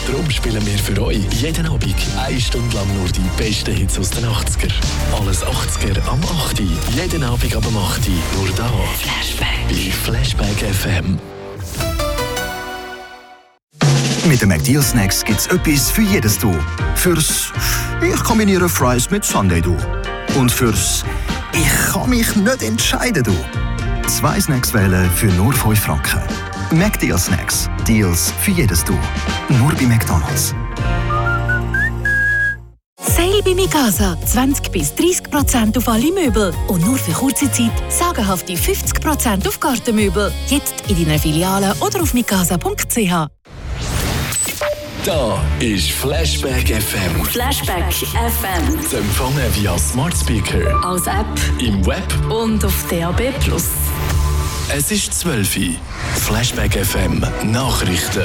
Darum spielen wir für euch jeden Abend 1 Stunde lang nur die besten Hits aus den 80er. Alles 80er am 8. Jeden Abend ab dem 8. Nur da. Bei Flashback FM. Mit den McDeal Snacks gibt's etwas für jedes Du. Fürs «Ich kombiniere Fries mit Sundae Du». Und fürs «Ich kann mich nicht entscheiden Du». 2 Snacks wählen für nur 5 Franken. McDeal Snacks. Deals für jedes Du. Nur bei McDonald's. Sale bei Mikasa. 20-30% auf alle Möbel. Und nur für kurze Zeit sagenhafte 50% auf Gartenmöbel. Jetzt in deiner Filiale oder auf mikasa.ch. Da ist Flashback FM. Flashback FM. Zu empfangen via Smart Speaker, Als App im Web. und auf DAB+. Es ist 12 Uhr. Flashback FM Nachrichten.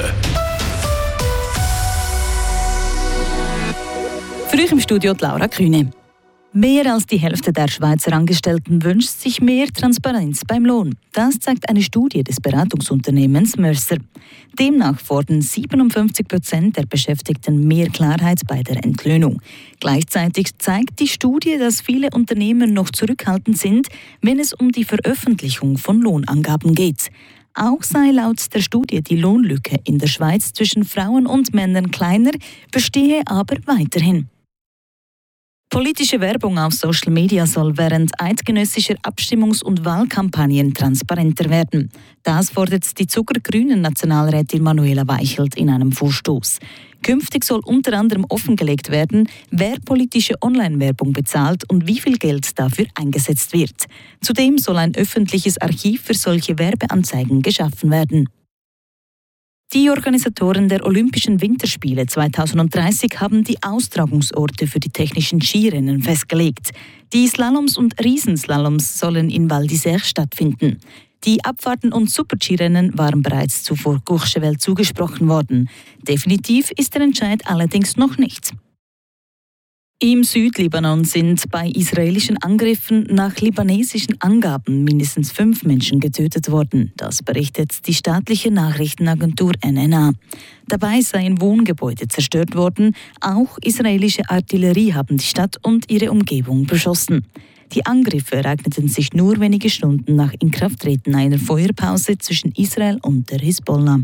Für euch im Studio die Laura Kühne. Mehr als die Hälfte der Schweizer Angestellten wünscht sich mehr Transparenz beim Lohn. Das zeigt eine Studie des Beratungsunternehmens Mercer. Demnach fordern 57% der Beschäftigten mehr Klarheit bei der Entlöhnung. Gleichzeitig zeigt die Studie, dass viele Unternehmen noch zurückhaltend sind, wenn es um die Veröffentlichung von Lohnangaben geht. Auch sei laut der Studie die Lohnlücke in der Schweiz zwischen Frauen und Männern kleiner, bestehe aber weiterhin. Politische Werbung auf Social Media soll während eidgenössischer Abstimmungs- und Wahlkampagnen transparenter werden. Das fordert die zuckergrünen Nationalrätin Manuela Weichelt in einem Vorstoß. Künftig soll unter anderem offengelegt werden, wer politische Online-Werbung bezahlt und wie viel Geld dafür eingesetzt wird. Zudem soll ein öffentliches Archiv für solche Werbeanzeigen geschaffen werden. Die Organisatoren der Olympischen Winterspiele 2030 haben die Austragungsorte für die technischen Skirennen festgelegt. Die Slaloms und Riesenslaloms sollen in Val d'Isère stattfinden. Die Abfahrten und Super-Skirennen waren bereits zuvor Courchevel zugesprochen worden. Definitiv ist der Entscheid allerdings noch nicht. Im Südlibanon sind bei israelischen Angriffen nach libanesischen Angaben mindestens 5 Menschen getötet worden. Das berichtet die staatliche Nachrichtenagentur NNA. Dabei seien Wohngebäude zerstört worden. Auch israelische Artillerie haben die Stadt und ihre Umgebung beschossen. Die Angriffe ereigneten sich nur wenige Stunden nach Inkrafttreten einer Feuerpause zwischen Israel und der Hisbollah.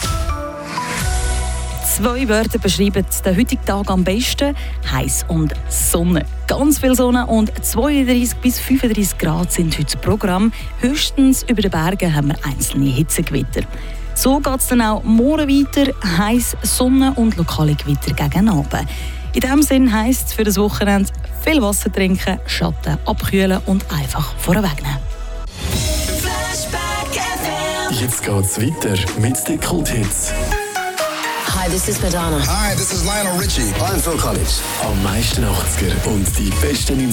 2 Wörter beschreiben den heutigen Tag am besten: heiß und Sonne. Ganz viel Sonne und 32 bis 35 Grad sind heute das Programm. Höchstens über den Bergen haben wir einzelne Hitzegewitter. So geht es dann auch morgen weiter: heiß, Sonne und lokale Gewitter gegen Abend. In diesem Sinn heisst es für das Wochenende viel Wasser trinken, Schatten abkühlen und einfach vorwegnehmen. Jetzt geht's weiter mit den Kulthits. Hi, this is Madonna. Hi, this is Lionel Richie. I'm Phil Collins. Am meisten 80er und die besten